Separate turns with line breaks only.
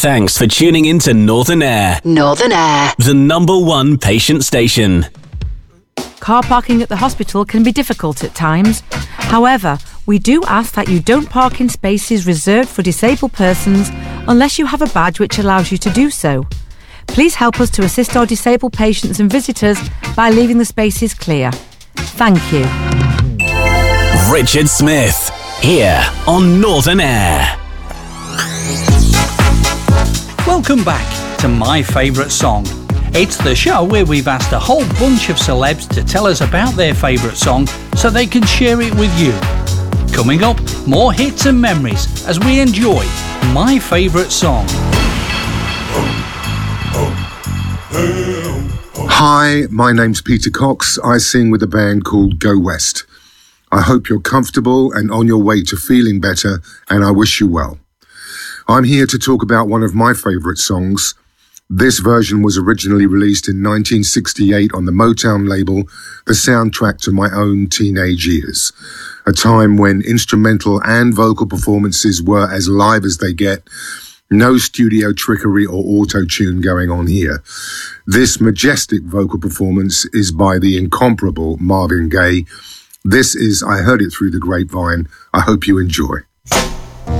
Thanks for tuning in to Northern Air.
Northern Air.
The #1 patient station.
Car parking at the hospital can be difficult at times. However, we do ask that you don't park in spaces reserved for disabled persons unless you have a badge which allows you to do so. Please help us to assist our disabled patients and visitors by leaving the spaces clear. Thank you.
Richard Smith, here on Northern Air.
Welcome back to My Favourite Song. It's the show where we've asked a whole bunch of celebs to tell us about their favourite song so they can share it with you. Coming up, more hits and memories as we enjoy My Favourite Song.
Hi, my name's Peter Cox. I sing with a band called Go West. I hope you're comfortable and on your way to feeling better, and I wish you well. I'm here to talk about one of my favourite songs. This version was originally released in 1968 on the Motown label, the soundtrack to my own teenage years, a time when instrumental and vocal performances were as live as they get. No studio trickery or auto-tune going on here. This majestic vocal performance is by the incomparable Marvin Gaye. This is I Heard It Through the Grapevine. I hope you enjoy.